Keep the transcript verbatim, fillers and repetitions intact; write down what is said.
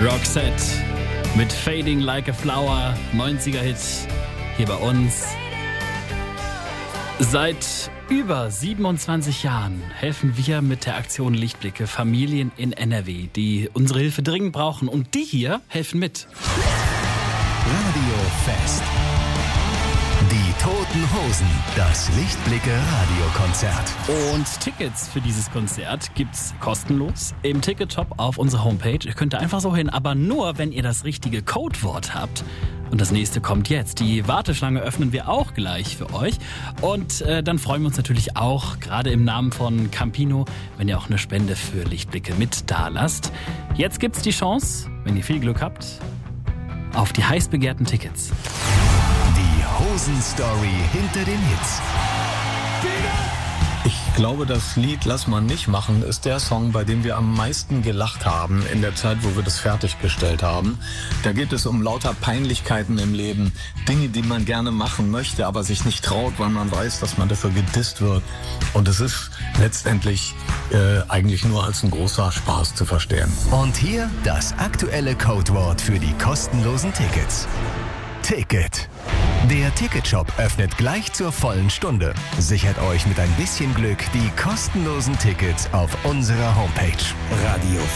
Roxette mit Fading Like a Flower, neunziger-Hit hier bei uns. Seit über siebenundzwanzig Jahren helfen wir mit der Aktion Lichtblicke Familien in N R W, die unsere Hilfe dringend brauchen. Und die hier helfen mit. Radio Fest. Die Toten Hosen, das Lichtblicke-Radiokonzert. Und Tickets für dieses Konzert gibt's kostenlos im Ticketshop auf unserer Homepage. Ihr könnt da einfach so hin, aber nur, wenn ihr das richtige Codewort habt. Und das nächste kommt jetzt. Die Warteschlange öffnen wir auch gleich für euch. Und äh, dann freuen wir uns natürlich auch, gerade im Namen von Campino, wenn ihr auch eine Spende für Lichtblicke mit da lasst. Jetzt gibt's die Chance, wenn ihr viel Glück habt, auf die heiß begehrten Tickets. Hosen-Story hinter den Hits. Ich glaube, das Lied Lass mal nicht machen ist der Song, bei dem wir am meisten gelacht haben in der Zeit, wo wir das fertiggestellt haben. Da geht es um lauter Peinlichkeiten im Leben, Dinge, die man gerne machen möchte, aber sich nicht traut, weil man weiß, dass man dafür gedisst wird. Und es ist letztendlich äh, eigentlich nur als ein großer Spaß zu verstehen. Und hier das aktuelle Codewort für die kostenlosen Tickets. Ticket. Der Ticketshop öffnet gleich zur vollen Stunde. Sichert euch mit ein bisschen Glück die kostenlosen Tickets auf unserer Homepage. Radio